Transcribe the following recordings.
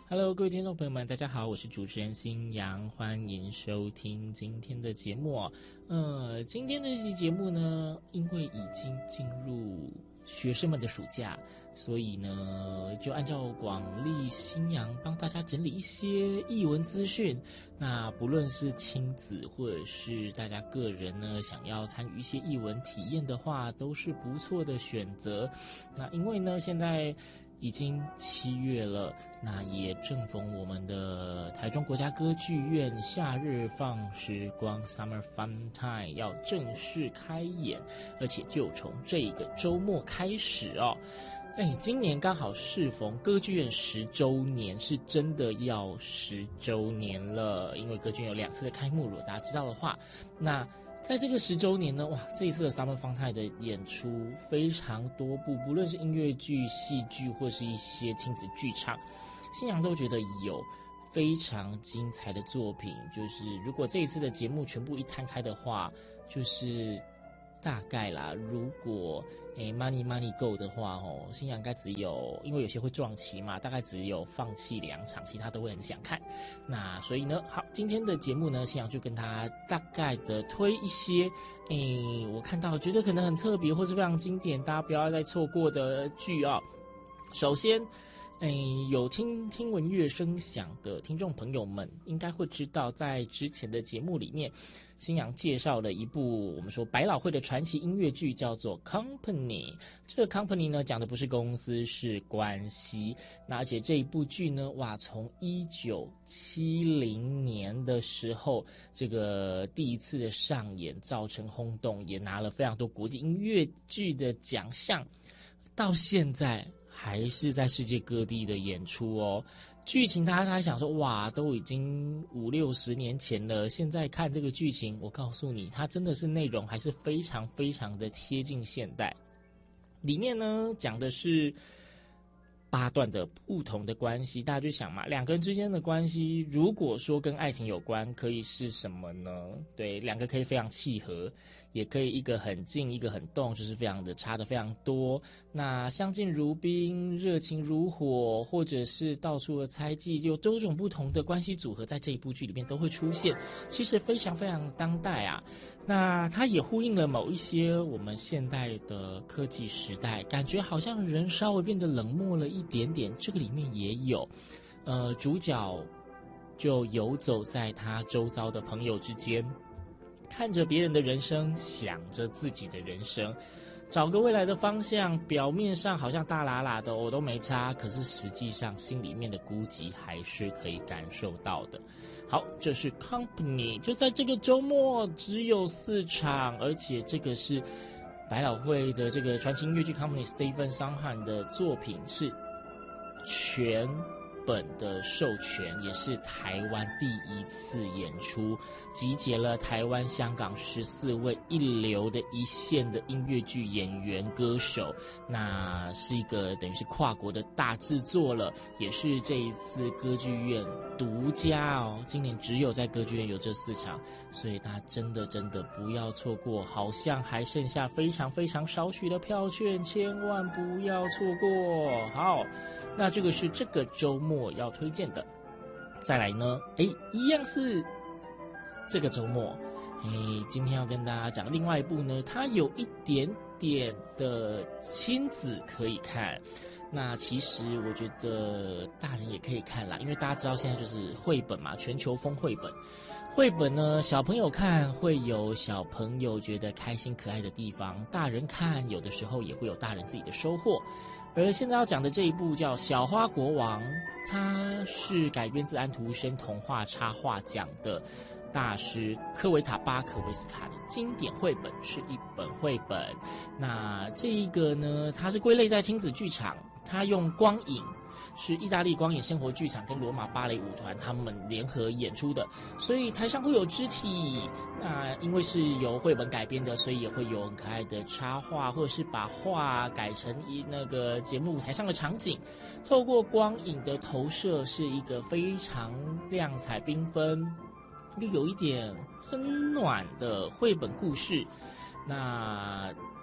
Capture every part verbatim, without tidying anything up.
Hello， 各位听众朋友们，大家好，我是主持人新阳，欢迎收听今天的节目哦。呃，今天的这期节目呢，因为已经进入学生们的暑假，所以呢，就按照广利新阳帮大家整理一些艺文资讯。那不论是亲子或者是大家个人呢，想要参与一些艺文体验的话，都是不错的选择。那因为呢，现在已经七月了，那也正逢我们的台中国家歌剧院夏日放时光 Summer Fun Time 要正式开演，而且就从这个周末开始哦。哎，今年刚好适逢歌剧院十周年，是真的要十周年了。因为歌剧院有两次的开幕，如果大家知道的话，那在这个十周年呢，哇，这一次的 Summer Fun Time 的演出非常多部，不论是音乐剧、戏剧或是一些亲子剧场，新阳都觉得有非常精彩的作品。就是如果这一次的节目全部一摊开的话，就是大概啦，如果诶 money money go 的话哦，新阳应该只有，因为有些会撞期嘛，大概只有放弃两场，其他都会很想看。那所以呢，好，今天的节目呢，新阳就跟他大概的推一些诶，我看到觉得可能很特别或是非常经典，大家不要再错过的剧啊。首先诶，有听听闻乐声响的听众朋友们应该会知道，在之前的节目里面，新阳介绍了一部我们说百老汇的传奇音乐剧，叫做 Company。 这个 Company 呢，讲的不是公司，是关系。那而且这一部剧呢，哇，从一九七零年的时候，这个第一次的上演造成轰动，也拿了非常多国际音乐剧的奖项，到现在还是在世界各地的演出哦。剧情大家还想说，哇，都已经五六十年前了，现在看这个剧情，我告诉你，它真的是内容还是非常非常的贴近现代。里面呢讲的是八段的不同的关系，大家就想嘛，两个人之间的关系，如果说跟爱情有关，可以是什么呢？对，两个可以非常契合，也可以一个很近，一个很动，就是非常的差的非常多。那相敬如宾、热情如火，或者是到处的猜忌，有多种不同的关系组合，在这一部剧里面都会出现，其实非常非常当代啊。那它也呼应了某一些我们现代的科技时代，感觉好像人稍微变得冷漠了一点点，这个里面也有。呃，主角就游走在他周遭的朋友之间，看着别人的人生，想着自己的人生，找个未来的方向。表面上好像大喇喇的我都没差，可是实际上心里面的孤寂还是可以感受到的。好，这是 Company， 就在这个周末只有四场，而且这个是百老汇的这个传奇音乐剧 Company Stephen Sondheim 的作品，是全本的授权，也是台湾第一次演出，集结了台湾、香港十四位一流的一线的音乐剧演员、歌手，那是一个等于是跨国的大制作了，也是这一次歌剧院独家哦，今年只有在歌剧院有这四场，所以大家真的真的不要错过，好像还剩下非常非常少许的票券，千万不要错过。好，那这个是这个周末要推荐的。再来呢，诶，一样是这个周末，诶，今天要跟大家讲另外一部呢，它有一点点的亲子可以看。那其实我觉得大人也可以看啦，因为大家知道现在就是绘本嘛，全球风绘本。绘本呢，小朋友看会有小朋友觉得开心可爱的地方，大人看有的时候也会有大人自己的收获。而现在要讲的这一部叫《小花国王》，它是改编自安徒生童话插画奖的大师科维塔巴可维斯卡的经典绘本，是一本绘本。那这一个呢，它是归类在亲子剧场，它用光影，是意大利光影生活剧场跟罗马芭蕾舞团他们联合演出的，所以台上会有肢体。那因为是由绘本改编的，所以也会有很可爱的插画，或者是把画改成一那个节目舞台上的场景，透过光影的投射，是一个非常亮彩缤纷又有一点温暖的绘本故事。那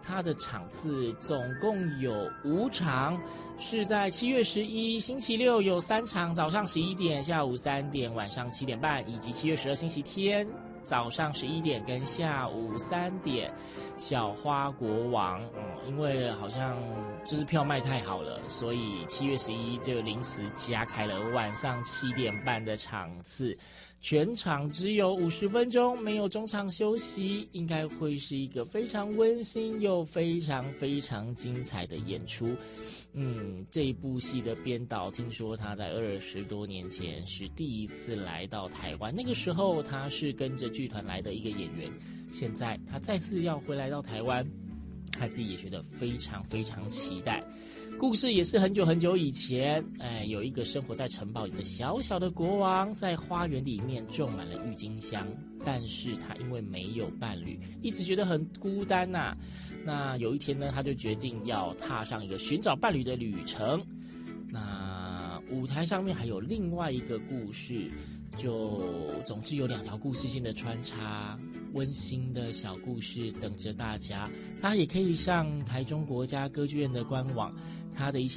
它的场次总共有五场，是在七月十一星期六有三场，早上十一点、下午三点、晚上七点半，以及七月十二星期天早上十一点跟下午三点。小花国王，嗯，因为好像就是票卖太好了，所以七月十一就临时加开了晚上七点半的场次，全场只有五十分钟，没有中场休息，应该会是一个非常温馨又非常非常精彩的演出。嗯，这一部戏的编导听说他在二十多年前是第一次来到台湾，那个时候他是跟着剧团来的一个演员，现在他再次要回来到台湾，他自己也觉得非常非常期待。故事也是很久很久以前，哎，有一个生活在城堡里的小小的国王，在花园里面种满了郁金香，但是他因为没有伴侣，一直觉得很孤单呐、啊。那有一天呢，他就决定要踏上一个寻找伴侣的旅程。那舞台上面还有另外一个故事，就总之有两条故事线的穿插，温馨的小故事等着大家。他也可以上台中国家歌剧院的官网，他的一些